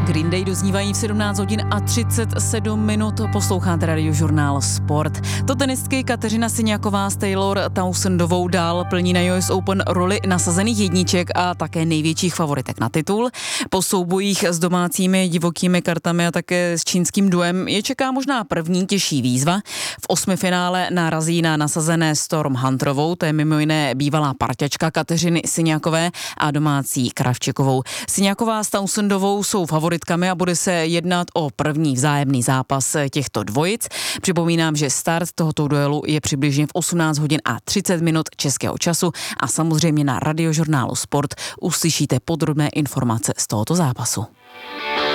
Green Day doznívají v 17 hodin a 37 minut. Posloucháte Radiožurnál Sport. To tenistky Kateřina Siniaková s Taylor Townsendovou dál plní na US Open roli nasazených jedniček a také největších favoritek na titul. Po soubojích s domácími divokými kartami a také s čínským duem je čeká možná první těžší výzva. V osmifinále narazí na nasazené Storm Hunterovou, to je mimo jiné bývalá parťačka Kateřiny Siniakové a domácí Kravčikovou. Siniaková s Townsendovou jsou favoritkami a bude se jednat o první vzájemný zápas těchto dvojic. Připomínám, že start tohoto duelu je přibližně v 18 hodin a 30 minut českého času a samozřejmě na Radiožurnálu Sport uslyšíte podrobné informace z tohoto zápasu.